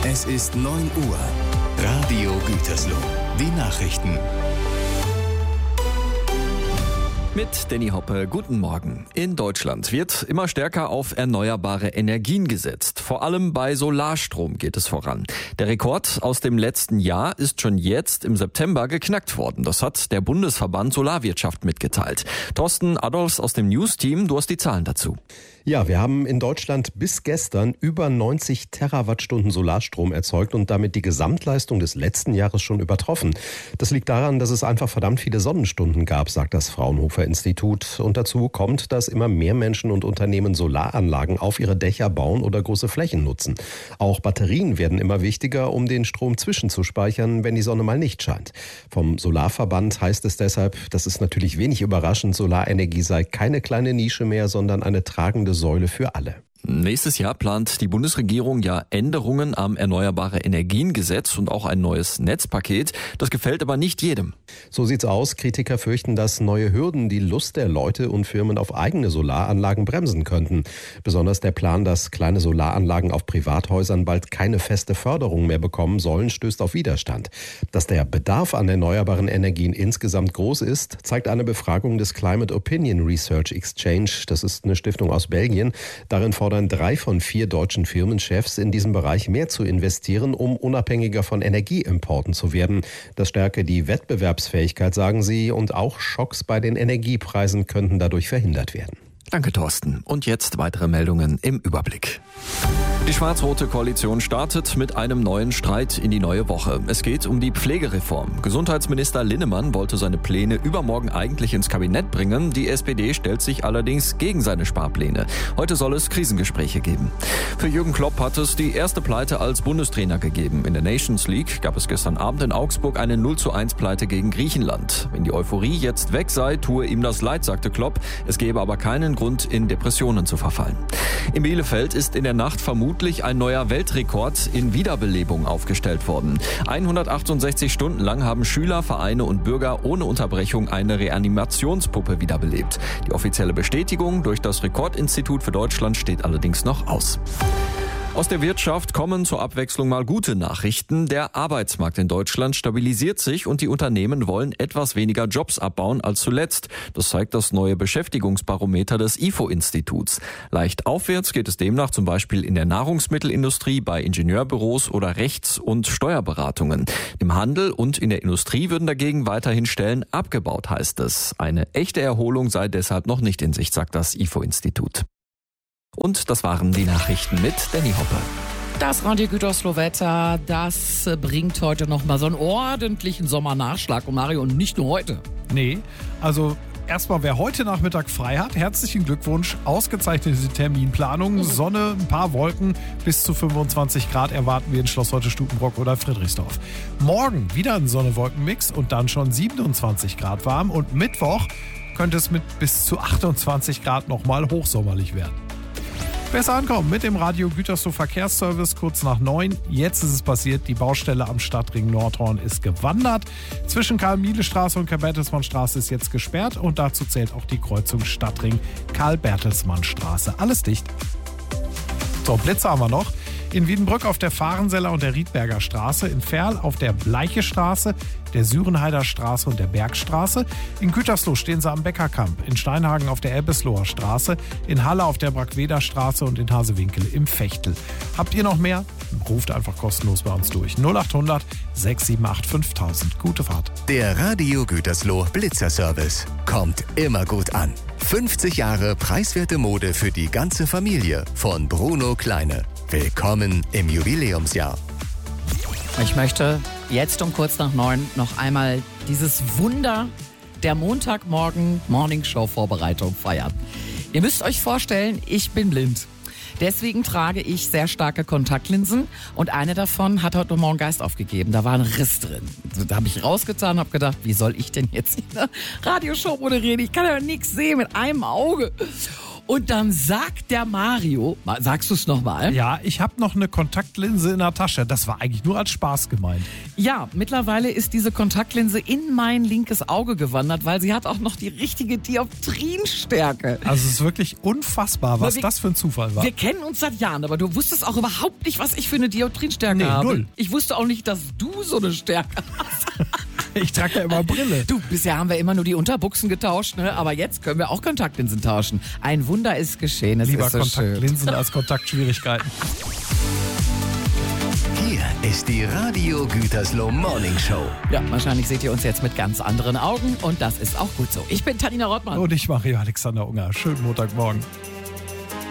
Es ist 9 Uhr. Radio Gütersloh. Die Nachrichten. Mit Danny Hoppe, guten Morgen. In Deutschland wird immer stärker auf erneuerbare Energien gesetzt. Vor allem bei Solarstrom geht es voran. Der Rekord aus dem letzten Jahr ist schon jetzt im September geknackt worden. Das hat der Bundesverband Solarwirtschaft mitgeteilt. Thorsten Adolfs aus dem News-Team, du hast die Zahlen dazu. Ja, wir haben in Deutschland bis gestern über 90 Terawattstunden Solarstrom erzeugt und damit die Gesamtleistung des letzten Jahres schon übertroffen. Das liegt daran, dass es einfach verdammt viele Sonnenstunden gab, sagt das Fraunhofer-Institut. Und dazu kommt, dass immer mehr Menschen und Unternehmen Solaranlagen auf ihre Dächer bauen oder große Flächen nutzen. Auch Batterien werden immer wichtiger, um den Strom zwischenzuspeichern, wenn die Sonne mal nicht scheint. Vom Solarverband heißt es deshalb, das ist natürlich wenig überraschend, Solarenergie sei keine kleine Nische mehr, sondern eine tragende Säule für alle. Nächstes Jahr plant die Bundesregierung ja Änderungen am Erneuerbare-Energien-Gesetz und auch ein neues Netzpaket. Das gefällt aber nicht jedem. So sieht's aus. Kritiker fürchten, dass neue Hürden die Lust der Leute und Firmen auf eigene Solaranlagen bremsen könnten. Besonders der Plan, dass kleine Solaranlagen auf Privathäusern bald keine feste Förderung mehr bekommen sollen, stößt auf Widerstand. Dass der Bedarf an erneuerbaren Energien insgesamt groß ist, zeigt eine Befragung des Climate Opinion Research Exchange. Das ist eine Stiftung aus Belgien. Darin fordern 3 von 4 deutschen Firmenchefs, in diesem Bereich mehr zu investieren, um unabhängiger von Energieimporten zu werden. Das stärke die Wettbewerbsfähigkeit, sagen sie, und auch Schocks bei den Energiepreisen könnten dadurch verhindert werden. Danke, Thorsten. Und jetzt weitere Meldungen im Überblick. Die schwarz-rote Koalition startet mit einem neuen Streit in die neue Woche. Es geht um die Pflegereform. Gesundheitsminister Linnemann wollte seine Pläne übermorgen eigentlich ins Kabinett bringen. Die SPD stellt sich allerdings gegen seine Sparpläne. Heute soll es Krisengespräche geben. Für Jürgen Klopp hat es die erste Pleite als Bundestrainer gegeben. In der Nations League gab es gestern Abend in Augsburg eine 0:1 Pleite gegen Griechenland. Wenn die Euphorie jetzt weg sei, tue ihm das leid, sagte Klopp. Es gebe aber keinen Grund, in Depressionen zu verfallen. In Bielefeld ist in der Nacht vermutlich ein neuer Weltrekord in Wiederbelebung aufgestellt worden. 168 Stunden lang haben Schüler, Vereine und Bürger ohne Unterbrechung eine Reanimationspuppe wiederbelebt. Die offizielle Bestätigung durch das Rekordinstitut für Deutschland steht allerdings noch aus. Aus der Wirtschaft kommen zur Abwechslung mal gute Nachrichten. Der Arbeitsmarkt in Deutschland stabilisiert sich und die Unternehmen wollen etwas weniger Jobs abbauen als zuletzt. Das zeigt das neue Beschäftigungsbarometer des IFO-Instituts. Leicht aufwärts geht es demnach zum Beispiel in der Nahrungsmittelindustrie, bei Ingenieurbüros oder Rechts- und Steuerberatungen. Im Handel und in der Industrie würden dagegen weiterhin Stellen abgebaut, heißt es. Eine echte Erholung sei deshalb noch nicht in Sicht, sagt das IFO-Institut. Und das waren die Nachrichten mit Danny Hoppe. Das Radio Gütersloh-Wetter, das bringt heute nochmal so einen ordentlichen Sommernachschlag. Und Mario, und nicht nur heute. Nee, also erstmal, wer heute Nachmittag frei hat, herzlichen Glückwunsch. Ausgezeichnete Terminplanung, Sonne, ein paar Wolken, bis zu 25 Grad erwarten wir in Schloss Heute-Stukenbrock oder Friedrichsdorf. Morgen wieder ein Sonne-Wolken-Mix und dann schon 27 Grad warm. Und Mittwoch könnte es mit bis zu 28 Grad nochmal hochsommerlich werden. Besser ankommen mit dem Radio Gütersloh Verkehrsservice kurz nach 9. Jetzt ist es passiert, die Baustelle am Stadtring Nordhorn ist gewandert. Zwischen Karl-Miele-Straße und Karl-Bertelsmann-Straße ist jetzt gesperrt und dazu zählt auch die Kreuzung Stadtring Karl-Bertelsmann-Straße. Alles dicht. So, Blitze haben wir noch. In Wiedenbrück auf der Fahrenseller und der Riedberger Straße, in Verl auf der Bleiche Straße, der Sürenheider Straße und der Bergstraße. In Gütersloh stehen sie am Beckerkamp, in Steinhagen auf der Elbesloher Straße, in Halle auf der Brackweder Straße und in Hasewinkel im Fechtel. Habt ihr noch mehr? Ruft einfach kostenlos bei uns durch. 0800 678 5000. Gute Fahrt. Der Radio Gütersloh Blitzerservice kommt immer gut an. 50 Jahre preiswerte Mode für die ganze Familie von Bruno Kleine. Willkommen im Jubiläumsjahr. Ich möchte jetzt um kurz nach 9 noch einmal dieses Wunder der Montagmorgen Morningshow-Vorbereitung feiern. Ihr müsst euch vorstellen, ich bin blind. Deswegen trage ich sehr starke Kontaktlinsen und eine davon hat heute Morgen Geist aufgegeben. Da war ein Riss drin. Da habe ich rausgetan und habe gedacht, wie soll ich denn jetzt in der Radioshow moderieren? Ich kann ja nichts sehen mit einem Auge. Und dann sagt der Mario, sagst du es nochmal? Ja, ich habe noch eine Kontaktlinse in der Tasche. Das war eigentlich nur als Spaß gemeint. Ja, mittlerweile ist diese Kontaktlinse in mein linkes Auge gewandert, weil sie hat auch noch die richtige Dioptrienstärke. Also es ist wirklich unfassbar, was das für ein Zufall war. Wir kennen uns seit Jahren, aber du wusstest auch überhaupt nicht, was ich für eine Dioptrienstärke habe. Null. Ich wusste auch nicht, dass du so eine Stärke hast. Ich trage ja immer Brille. Du, bisher haben wir immer nur die Unterbuchsen getauscht, ne? Aber jetzt können wir auch Kontaktlinsen tauschen. Ein Wunder ist geschehen. Es Lieber ist so Kontaktlinsen als Kontaktschwierigkeiten. Hier ist die Radio Gütersloh Morning Show. Ja, wahrscheinlich seht ihr uns jetzt mit ganz anderen Augen und das ist auch gut so. Ich bin Tanina Rottmann. Und ich mache Alexander Unger. Schönen Montagmorgen.